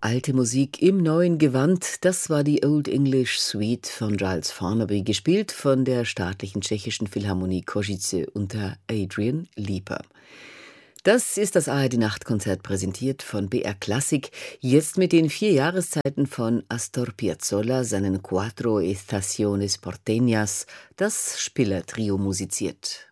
Alte Musik im neuen Gewand, das war die Old English Suite von Giles Farnaby, gespielt von der Staatlichen Tschechischen Philharmonie Košice unter Adrian Lieper. Das ist das ARD-Nachtkonzert, präsentiert von BR Klassik, jetzt mit den 4 Jahreszeiten von Astor Piazzolla, seinen Cuatro Estaciones Porteñas, das Spiller-Trio musiziert.